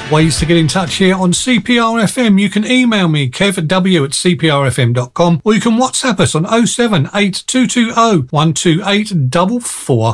Ways to get in touch here on CPRFM. You can email me, kevw@cprfm.com, or you can WhatsApp us on 078 220 128 44.